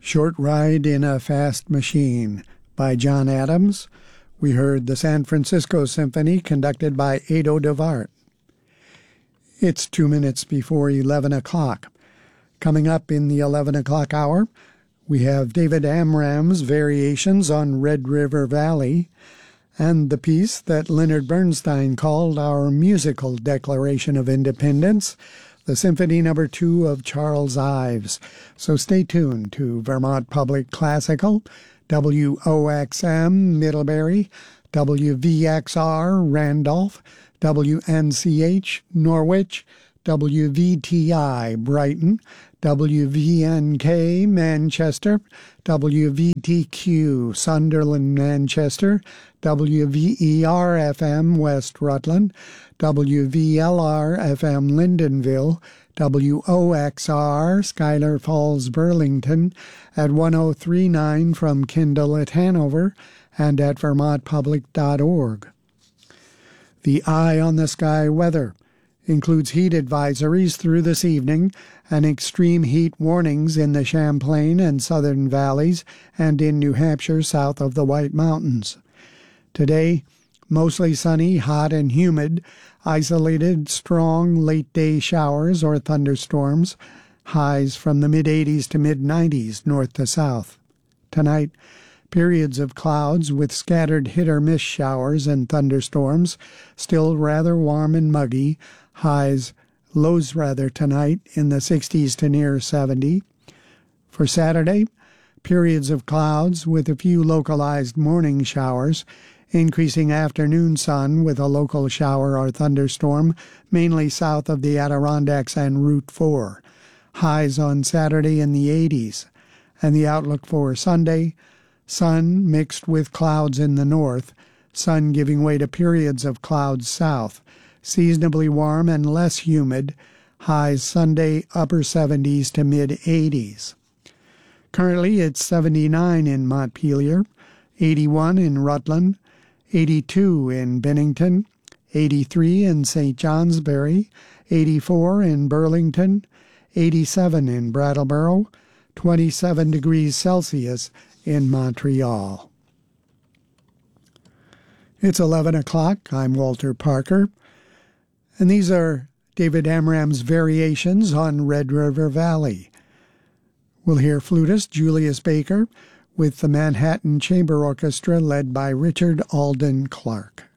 Short Ride in a Fast Machine by John Adams. We heard the San Francisco Symphony conducted by Ado Devart. It's 2 minutes before 11 o'clock. Coming up in the 11 o'clock hour, we have David Amram's variations on Red River Valley and the piece that Leonard Bernstein called our musical Declaration of Independence, the Symphony No. 2 of Charles Ives. So stay tuned to Vermont Public Classical, WOXM Middlebury, WVXR Randolph, WNCH Norwich, WVTI Brighton, WVNK Manchester, WVTQ Sunderland Manchester, WVER-FM West Rutland, WVLR-FM Lyndonville, WOXR Schuyler Falls Burlington, at 1039 from Kindle at Hanover, and at vermontpublic.org. The Eye on the Sky weather includes heat advisories through this evening and extreme heat warnings in the Champlain and Southern Valleys and in New Hampshire south of the White Mountains. Today, mostly sunny, hot and humid, isolated, strong late-day showers or thunderstorms, highs from the mid-80s to mid-90s north to south. Tonight, periods of clouds with scattered hit-or-miss showers and thunderstorms, still rather warm and muggy, lows tonight in the 60s to near 70. For Saturday, periods of clouds with a few localized morning showers, increasing afternoon sun with a local shower or thunderstorm, mainly south of the Adirondacks and Route 4. Highs on Saturday in the 80s. And the outlook for Sunday, sun mixed with clouds in the north, sun giving way to periods of clouds south, seasonably warm and less humid, highs Sunday upper 70s to mid-80s. Currently it's 79 in Montpelier, 81 in Rutland, 82 in Bennington, 83 in St. Johnsbury, 84 in Burlington, 87 in Brattleboro, 27 degrees Celsius in Montreal. It's 11 o'clock. I'm Walter Parker, and these are David Amram's variations on Red River Valley. We'll hear flutist Julius Baker with the Manhattan Chamber Orchestra led by Richard Alden Clark.